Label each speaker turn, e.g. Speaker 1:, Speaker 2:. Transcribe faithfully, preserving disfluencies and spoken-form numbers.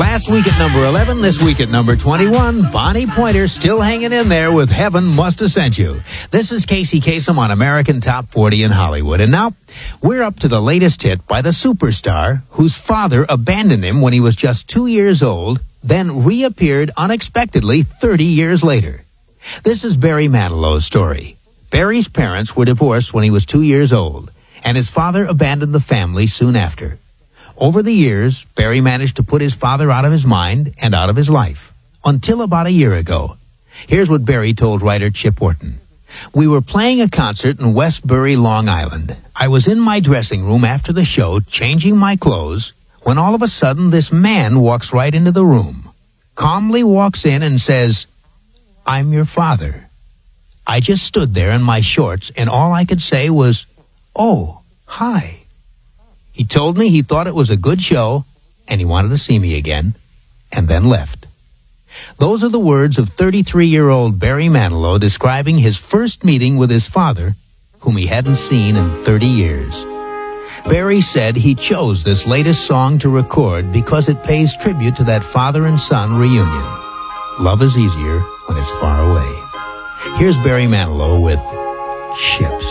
Speaker 1: Last week at number eleven, this week at number twenty-one, Bonnie Pointer still hanging in there with Heaven Must Have Sent You. This is Casey Kasem on American Top forty in Hollywood. And now, we're up to the latest hit by the superstar whose father abandoned him when he was just two years old, then reappeared unexpectedly thirty years later. This is Barry Manilow's story. Barry's parents were divorced when he was two years old, and his father abandoned the family soon after. Over the years, Barry managed to put his father out of his mind and out of his life, until about a year ago. Here's what Barry told writer Chip Horton. We were playing a concert in Westbury, Long Island. I was in my dressing room after the show, changing my clothes, when all of a sudden this man walks right into the room, calmly walks in and says, "I'm your father." I just stood there in my shorts, and all I could say was, "Oh, hi." He told me he thought it was a good show, and he wanted to see me again, and then left. Those are the words of thirty-three-year-old Barry Manilow describing his first meeting with his father, whom he hadn't seen in thirty years. Barry said he chose this latest song to record because it pays tribute to that father and son reunion. Love is easier when it's far away. Here's Barry Manilow with Ships.